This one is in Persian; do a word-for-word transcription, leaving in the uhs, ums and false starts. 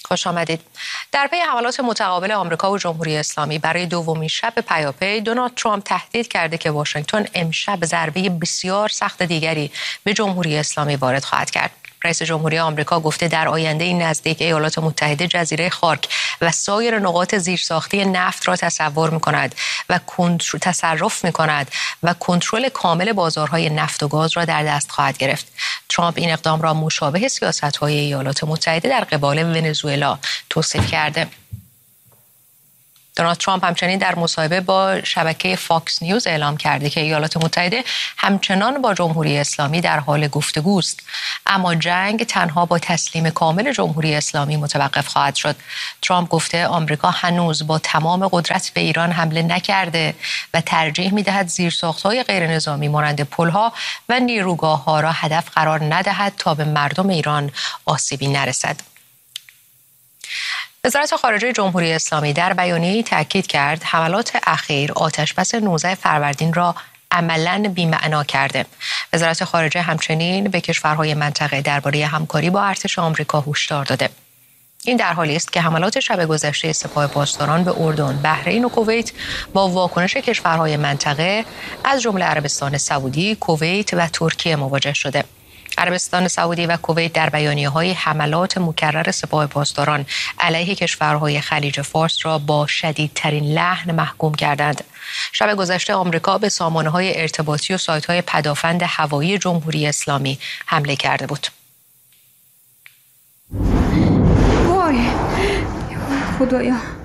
خوش آمدید. در پی حملات متقابل آمریکا و جمهوری اسلامی برای دومین شب پیاپی، دونالد ترامپ تهدید کرده که واشنگتن امشب ضربه بسیار سخت دیگری به جمهوری اسلامی وارد خواهد کرد. رئیس جمهوری آمریکا گفته در آینده نزدیک ایالات متحده جزیره خارک و سایر نقاط زیرساختی نفت را تصور می‌کند و تصرف می‌کند و کنترل کامل بازارهای نفت و گاز را در دست خواهد گرفت. ترامپ این اقدام را مشابه سیاست‌های ایالات متحده در قبال ونزوئلا توصیف کرده. دونالد ترامپ همچنین در مصاحبه با شبکه فاکس نیوز اعلام کرده که ایالات متحده همچنان با جمهوری اسلامی در حال گفتگوست، اما جنگ تنها با تسلیم کامل جمهوری اسلامی متوقف خواهد شد. ترامپ گفته آمریکا هنوز با تمام قدرت به ایران حمله نکرده و ترجیح می‌دهد زیرساخت‌های غیرنظامی مانند پل‌ها و نیروگاه‌ها را هدف قرار ندهد تا به مردم ایران آسیبی نرسد. وزارت خارجه جمهوری اسلامی در بیانیه‌ای تاکید کرد حملات اخیر آتش‌بس نوزده فروردین را عملاً بی‌معنا کرده. وزارت خارجه همچنین به کشورهای منطقه درباره همکاری با ارتش آمریکا هشدار داده. این در حالی است که حملات شب گذشته سپاه پاسداران به اردن، بحرین و کویت با واکنش کشورهای منطقه از جمله عربستان سعودی، کویت و ترکیه مواجه شده. عربستان سعودی و کویت در بیانیه‌های حملات مکرر سپاه پاسداران علیه کشورهای خلیج فارس را با شدیدترین لحن محکوم کردند. شب گذشته آمریکا به سامانه‌های ارتباطی و سایت‌های پدافند هوایی جمهوری اسلامی حمله کرده بود. وای خدایا